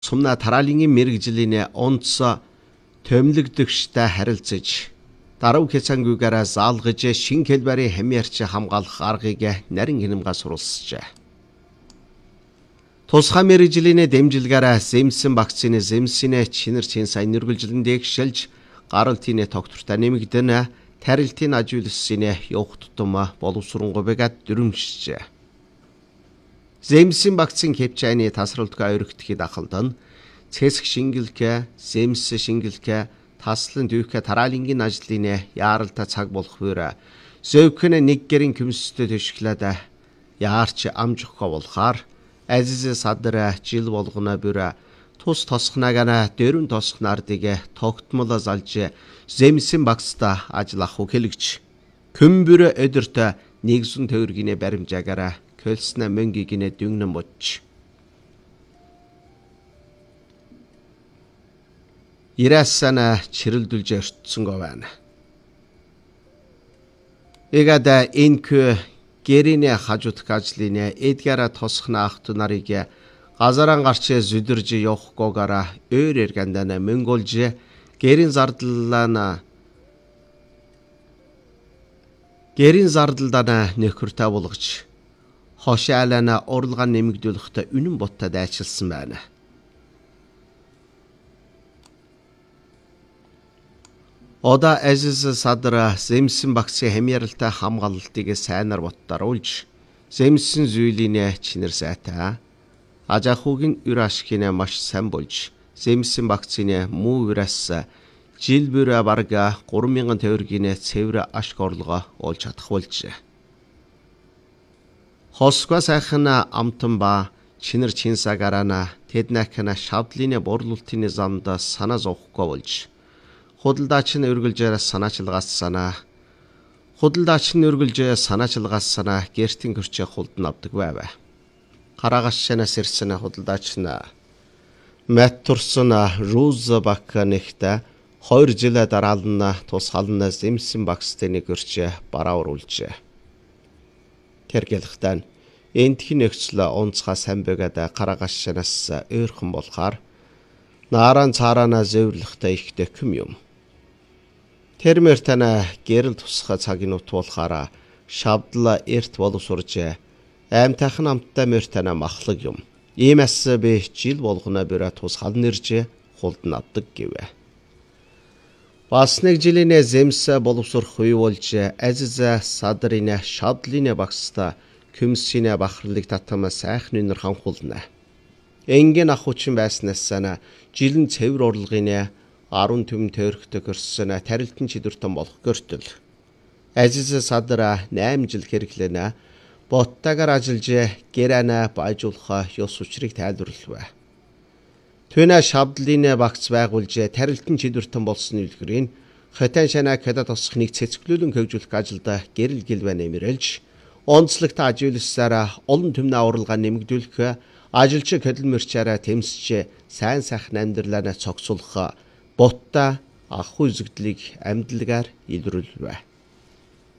Сумна тараалын мэрэгжлийн онц томилогдогчтой харилцаж даруй хэцангүйгээр заалгаж шин хэлбэрийн хамьяарч хамгаалах аргыг нарийн хэмнэмгээ сурвалжжээ. Тусгай мэрэгжлийн дэмжлэгээр Земсэн багцын Земсийн чинэр чин сайн нэргэлжлэн дээгшилж гаралтын тогтвортой нэмэгдэн тарилтын ажуулсан явах тутам боловсронгойгад дүрмжжээ. Земсэн багцын хэмжээний тасралтгүй өргөтгий дахалдан цэсг шингэлгэ, Земс шингэлгэ таслан дүүхэ тараалынгийн ажлын яаралтай цаг болох үр зөөхөн нэг гэрийн көмсөд төшглээд яарч амжихгүй болохоор Азиз садар жил болгоно бүр тус тосхнаагана дөрүн тосхнардыг тогтмол залж Земсэн багцта ажиллах хэлэгч көмбөр өдөрт нэгсэн төвөргиний баримжаагаараа көлснэ мөнгөгийн дүнгэн бодч. Ирээсана чирэлдүүлж өртсөн гована. Эгада энкү гэрийн хажуудах ажлын эдгара тосхна ахт нарыг газаран гарч зүдэрж явахгүйгаараа өөр эргэндана мөнгөлж гэрийн зардалдана нөхөртэй болгож хошаалана уралгаан нэмэгдүүлэхдээ үнэн боттой дайчилсан байна. Ода Азиз садар Земсэн багцын хамьяаралтай хамгаалалтыг сайнаар боттаруулж Земсэн зүйлийн чинэр сайтай ажахугийн үр ашигын маш сайн болж Земсэн багцын муу үрэс жил бүр барга 3000 төгрөгийн цэвэр ашиг орлого олж чадах болжээ. Хосгоо сайхан амтан ба чинэр чинсагарана тэднэхна шавдлын борлуулалтын замд санаа зовхгүй болж худалдаач нь өргөлж санаачилгаас санаа гертийн көрчөө хулдан авдаг байв. Хараагашнаас ирсэн худалдаач нь Мэт турсан Руз Бакнихта 2 жил дараална тусгална Земсэн багцны көрчөө барааруулжээ. Тэргэлхтэн энтхийн нөхцөл онцгой сайн байгаад хараагашнаас өөрхөн болохоор нааран цаарана зөвлөхтэй ихтэй хүм юм. Термертана гэрэл тусгай цагийн утуулахаараа шавдла эрт боловсурж аймтайхан амттай мертана махлаг юм. Иймээс би жил болгоно бүр тусгал нэрж хулдан авдаг гэвэ. Бас нэг жилийн Земс боловсрох үе болж Азиз садрын шавдлын багцта көмсийн бахарлыг татам сайхан үнэр ханхулна. Энгийн ахуйчин байснаас жилэн цэвэр орлогын 10 төм төгрөгт көрсөн тарилтын чидүртэн болох гөртөл. Азиз садар 8 жил хэрэглэнэ боттагаар ажиллаж гэрана байжуулах ёс учрыг тайлбарлав. Түүнэ шавдлын багц байгуулж тарилтын чидүртэн болсон үлгэрийн хотын шана када тосхныг цэцгэлүүлэн хөгжүүлэх ажилда гэрэл гэлвэ нэмэрэлж онцлогт ажиулсараа олон төмнө уралгаа нэмэгдүүлэх ажилч хөдөлмөрчээрээ тэмсэж сайн сайхан амьдралаа цогцолох ботта ах үзэгдлийг амьдлагаар илрүүлвэ.